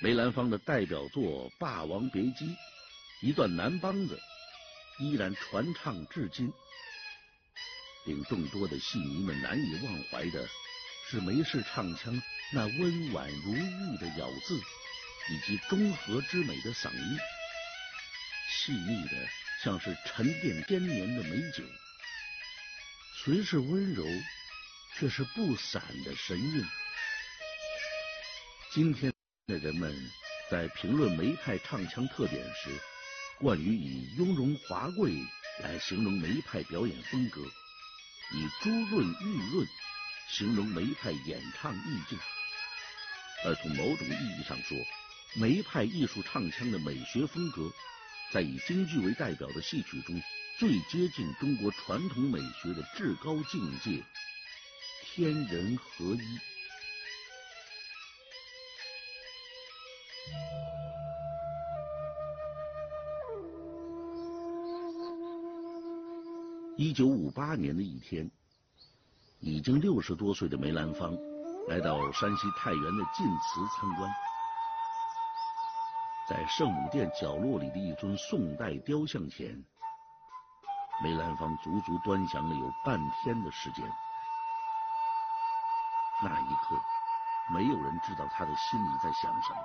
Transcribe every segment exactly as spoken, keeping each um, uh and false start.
梅兰芳的代表作《霸王别姬》，一段南梆子，依然传唱至今。令众多的戏迷们难以忘怀的是梅氏唱腔那温婉如玉的咬字，以及中和之美的嗓音，细腻的像是沉淀千年的美酒，虽是温柔，却是不散的神韵。今天的人们在评论梅派唱腔特点时，惯于以雍容华贵来形容梅派表演风格，以珠润玉润形容梅派演唱意境。而从某种意义上说，梅派艺术唱腔的美学风格，在以京剧为代表的戏曲中，最接近中国传统美学的至高境界——天人合一。一九五八年的一天，已经六十多岁的梅兰芳来到山西太原的晋祠参观。在圣母殿角落里的一尊宋代雕像前，梅兰芳足足端详了有半天的时间。那一刻，没有人知道他的心里在想什么。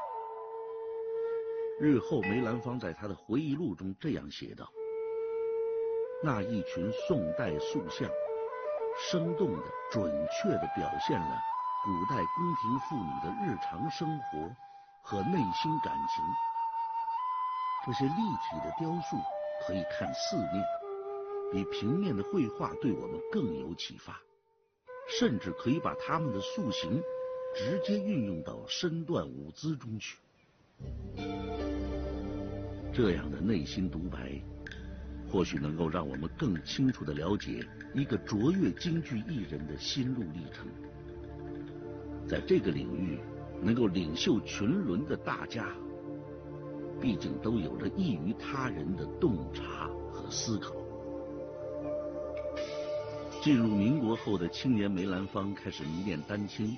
日后梅兰芳在他的回忆录中这样写道：那一群宋代塑像，生动地、准确地表现了古代宫廷妇女的日常生活和内心感情。这些立体的雕塑可以看四面，比平面的绘画对我们更有启发，甚至可以把他们的塑形直接运用到身段舞姿中去。这样的内心独白，或许能够让我们更清楚地了解一个卓越京剧艺人的心路历程。在这个领域能够领袖群伦的大家，毕竟都有着异于他人的洞察和思考。进入民国后的青年梅兰芳开始迷恋丹青，